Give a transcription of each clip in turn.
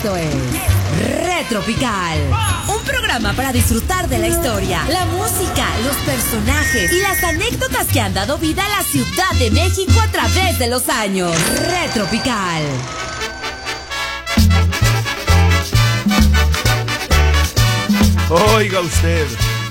Esto es Retropical, un programa para disfrutar de la historia, la música, los personajes y las anécdotas que han dado vida a la Ciudad de México a través de los años. Retropical. Oiga usted.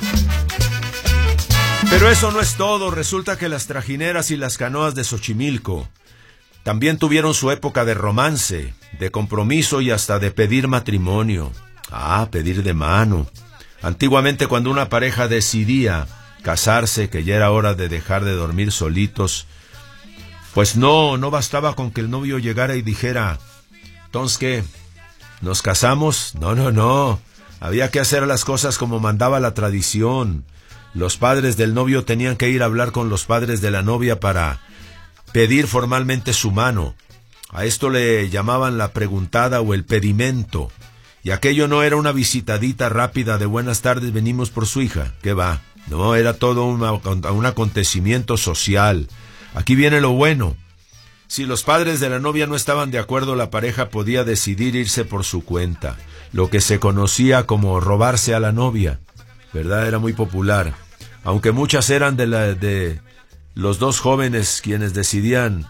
Pero eso no es todo. Resulta que las trajineras y las canoas de Xochimilco también tuvieron su época de romance, de compromiso y hasta de pedir matrimonio. Pedir de mano. Antiguamente, cuando una pareja decidía casarse, que ya era hora de dejar de dormir solitos, pues no bastaba con que el novio llegara y dijera: ¿entonces qué? ¿Nos casamos? No. Había que hacer las cosas como mandaba la tradición. Los padres del novio tenían que ir a hablar con los padres de la novia para pedir formalmente su mano. A esto le llamaban la preguntada o el pedimento. Y aquello no era una visitadita rápida de buenas tardes, venimos por su hija. ¿Qué va? No, era todo un acontecimiento social. Aquí viene lo bueno. Si los padres de la novia no estaban de acuerdo, la pareja podía decidir irse por su cuenta, lo que se conocía como robarse a la novia, ¿verdad? Era muy popular, aunque muchas eran de los dos jóvenes quienes decidían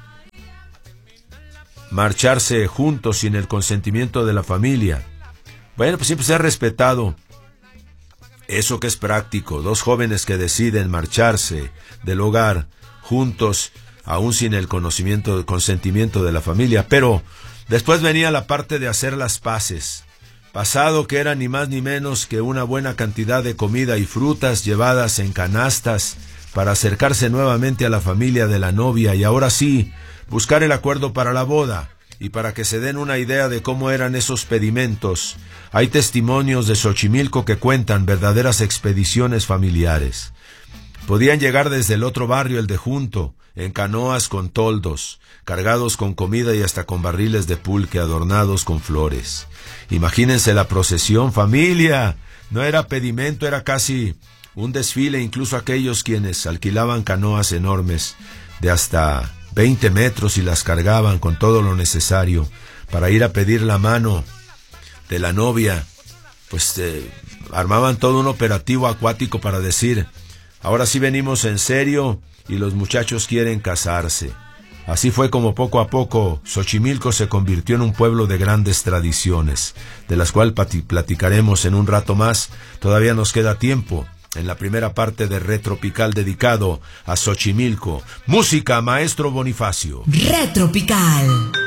marcharse juntos sin el consentimiento de la familia. Bueno, pues siempre se ha respetado eso que es práctico, dos jóvenes que deciden marcharse del hogar juntos, aún sin el consentimiento de la familia. Pero después venía la parte de hacer las paces, pasado que era ni más ni menos que una buena cantidad de comida y frutas llevadas en canastas para acercarse nuevamente a la familia de la novia y ahora sí, buscar el acuerdo para la boda. Y para que se den una idea de cómo eran esos pedimentos, hay testimonios de Xochimilco que cuentan verdaderas expediciones familiares. Podían llegar desde el otro barrio, el de junto, en canoas con toldos, cargados con comida y hasta con barriles de pulque adornados con flores. Imagínense la procesión, familia. No era pedimento, era casi un desfile. Incluso aquellos quienes alquilaban canoas enormes de hasta 20 metros y las cargaban con todo lo necesario para ir a pedir la mano de la novia, pues armaban todo un operativo acuático para decir: ahora sí venimos en serio y los muchachos quieren casarse. Así fue como poco a poco Xochimilco se convirtió en un pueblo de grandes tradiciones, de las cuales platicaremos en un rato más. Todavía nos queda tiempo en la primera parte de Retropical dedicado a Xochimilco. Música, maestro Bonifacio. Retropical.